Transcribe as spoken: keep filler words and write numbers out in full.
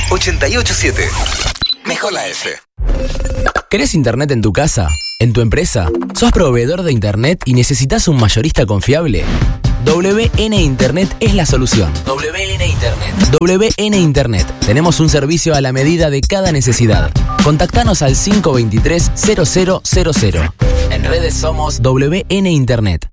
ochenta y ocho siete. Mejor la F. ¿Querés internet en tu casa? ¿En tu empresa? ¿Sos proveedor de internet y necesitas un mayorista confiable? W N Internet es la solución. W N Internet. W N Internet. Tenemos un servicio a la medida de cada necesidad. Contactanos al cinco dos tres, cero cero cero cero. En redes somos W N Internet.